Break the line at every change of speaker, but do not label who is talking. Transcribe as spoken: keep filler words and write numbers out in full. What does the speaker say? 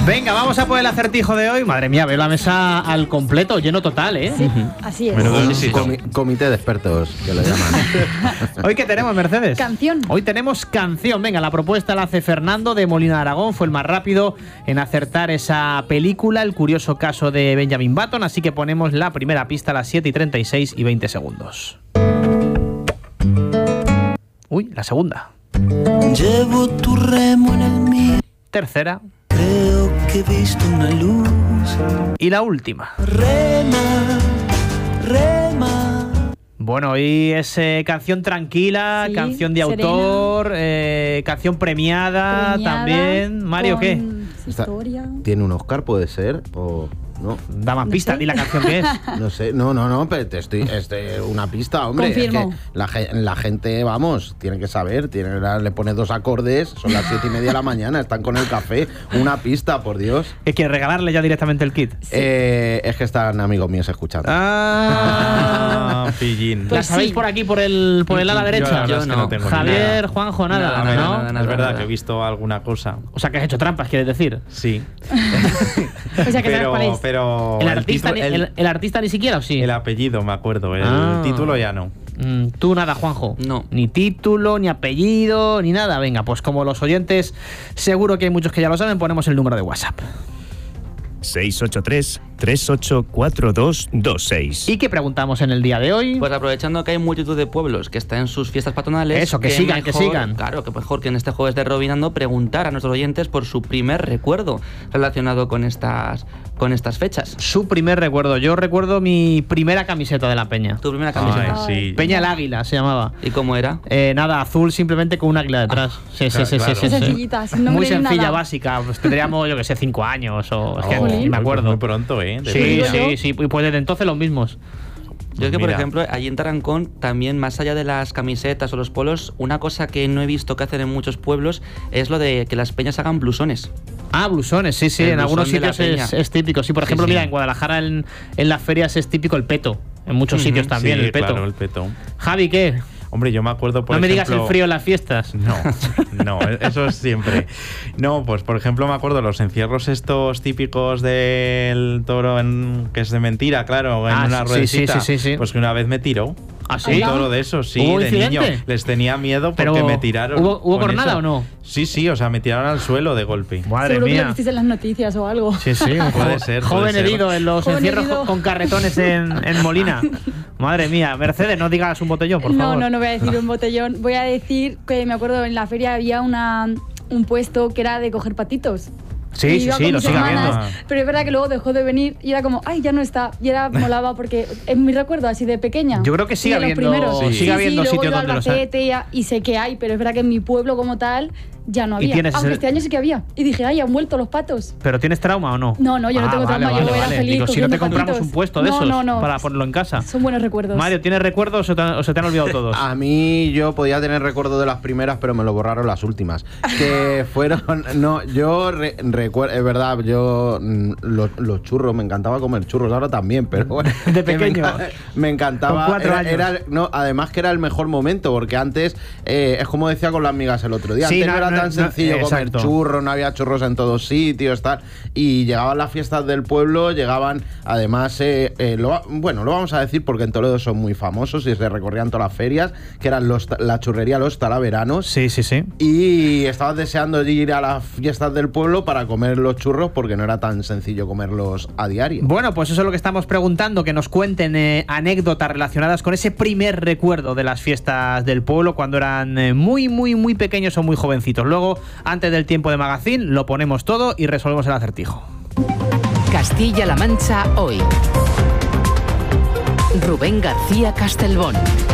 Venga, vamos a por el acertijo de hoy. Madre mía, veo la mesa al completo, lleno total, ¿eh?
Sí, uh-huh. Así es.
Menudo
sí,
sí,
Comi- comité de expertos, que lo llaman.
¿Hoy qué tenemos, Mercedes?
Canción.
Hoy tenemos canción. Venga, la propuesta la hace Fernando de Molina de Aragón. Fue el más rápido en acertar esa película, El curioso caso de Benjamin Button. Así que ponemos la primera pista a las siete y treinta y seis y veinte segundos. Uy, la segunda.
Llevo tu remo en el mío.
Tercera.
Creo que he visto una luz.
Y la última.
Rema, rema.
Bueno, hoy es eh, canción tranquila,
Sí,
canción de
serena.
autor, eh, canción premiada,
Premiada,
también. Mario,
con
¿qué?
Historia.
¿Tiene un Oscar, puede ser? ¿O no?
Da más
No
pista,
sé.
di la canción que es.
No sé, no, no, no, pero te estoy, este, una pista, hombre.
Confirmo.
Es que la, ge- la gente, vamos, tiene que saber, tiene, le pones dos acordes, son las siete y media de la mañana, están con el café, una pista, por Dios.
Es que regalarle ya directamente el kit.
Eh, es que están amigos míos escuchando.
Ah,
Ah, pillín.
¿La
Pues
sabéis
sí.
por aquí, por el, por el ala
Yo la
derecha?
verdad es que no tengo ni
Javier,
idea.
Juanjo, nada,
A ver,
¿no?
nada, nada, es verdad
nada.
que he visto alguna cosa.
O sea, que has hecho trampas, quieres decir.
Sí.
O sea, que sabes
pero,
cuál es.
pero
¿El artista,
título-
ni,
el,
el, el artista ni siquiera o sí?
el apellido me acuerdo, el
Ah.
título ya no.
Mm, Tú nada, Juanjo.
No.
Ni título, ni apellido, ni nada. Venga, pues como los oyentes, seguro que hay muchos que ya lo saben, ponemos el número de WhatsApp.
seis ocho tres, tres ocho cuatro dos dos seis.
¿Y qué preguntamos en el día de hoy?
Pues aprovechando que hay multitud de pueblos que están en sus fiestas patronales.
Eso, que
qué
sigan, que
mejor-
sigan.
Claro, que mejor que en este jueves de Robinando preguntar a nuestros oyentes por su primer recuerdo relacionado con estas, con estas fechas.
Su primer recuerdo. Yo recuerdo mi primera camiseta de la Peña.
Tu primera camiseta.
Ay, sí.
Peña el Águila se llamaba.
¿Y cómo era?
Eh, nada, azul simplemente con un águila detrás. Sí, sí,
claro,
sí, sí,
claro.
sí, sí.
Sencillita, sin nombre
Muy
ni
sencilla,
nada.
básica. Pues tendríamos, yo que sé, cinco años o... Es que
Oh,
ni me acuerdo.
Muy pronto, ¿eh? De
Sí,
verdad.
sí,
yo.
sí. Pues desde entonces los mismos.
Yo es que, por
Mira.
ejemplo, allí en Tarancón, también más allá de las camisetas o los polos, una cosa que no he visto que hacen en muchos pueblos es lo de que las peñas hagan blusones.
Ah, blusones, sí, sí.
El
En algunos
blusón de la
sitios es,
peña.
es típico. Sí, por
Sí,
ejemplo,
sí.
mira, en Guadalajara en, en las ferias es típico el peto. En muchos
Ujú,
sitios también
Sí,
el peto.
claro, el peto.
Javi, ¿qué?
Hombre, yo me acuerdo, por
no me digas
ejemplo...
el frío en las fiestas.
No, no, eso es siempre. No, pues por ejemplo me acuerdo los encierros estos típicos del toro en, que es de mentira, claro, en
Ah,
una
sí,
ruedecita.
sí, sí, sí, sí.
Pues que una vez me tiró.
¿Ah, sí?
Un toro de esos, sí,
¿Hubo
de
incidente?
niño. Les tenía miedo porque
Pero,
me tiraron.
¿hubo- hubo
con
cornada
eso.
o no?
Sí, sí, o sea, me tiraron al suelo de golpe.
Madre
Seguro que lo
mía.
visteis en las noticias o algo.
Sí, sí.
Puede ser, puede
Joven
ser.
herido en los
Joven
encierros
herido.
con- con carretones en, en Molina. Madre mía. Mercedes, no digas un botellón, por
no,
favor.
no, no voy a decir un botellón. Voy a decir que me acuerdo en la feria había una, un puesto que era de coger patitos.
Sí,
Y
sí,
iba
sí,
con
lo
mis
sigue
hermanas,
habiendo.
Pero es verdad que luego dejó de venir y era como, ay, ya no está. Y era molaba porque es mi recuerdo así de pequeña.
Yo creo que sigue
Y de los
habiendo-
primeros.
sí. sigue habiendo
luego
sitios
iba a
donde los hay.
Albacete y, y sé que hay, pero es verdad que en mi pueblo como tal ya no
Y
había.
tienes
Aunque
ese-
este año sí que había. Y dije, ay, han vuelto los patos.
¿Pero tienes trauma o no?
No, no, yo no
Ah,
tengo
vale,
trauma, yo
vale,
era
vale.
feliz
Digo, si no te
cogiendo
compramos
patitos.
un puesto de
No,
esos
no, no.
para ponerlo en casa.
Son buenos recuerdos.
Mario, ¿tienes recuerdos o se te, han- o se te han olvidado todos?
A mí yo podía tener recuerdo de las primeras, pero me lo borraron las últimas. Que fueron... No, yo re- recuerdo... Es verdad, yo... mm, Los, los churros, me encantaba comer churros, ahora también, pero bueno.
De
que me
pequeño.
enca- Me, encantaba...
Con cuatro
era,
años.
era- no, además que era el mejor momento, porque antes... eh, es como decía con las amigas el otro día.
Sí,
antes no,
no,
era
no,
tan
no,
sencillo comer
exacto.
churros, no había churros en todos sitios, tal. Y llegaban las fiestas del pueblo, llegaban... Además, eh, eh, lo, bueno, lo vamos a decir porque en Toledo son muy famosos y se recorrían todas las ferias, que eran los, la churrería Los Talaveranos.
Sí, sí, sí.
Y estabas deseando ir a las fiestas del pueblo para comer los churros porque no era tan sencillo comerlos a diario.
Bueno, pues eso es lo que estamos preguntando, que nos cuenten eh, anécdotas relacionadas con ese primer recuerdo de las fiestas del pueblo cuando eran eh, muy, muy, muy pequeños o muy jovencitos. Luego, antes del tiempo de Magazine, lo ponemos todo y resolvemos el acertijo.
Castilla-La Mancha hoy. Rubén García Castelbón.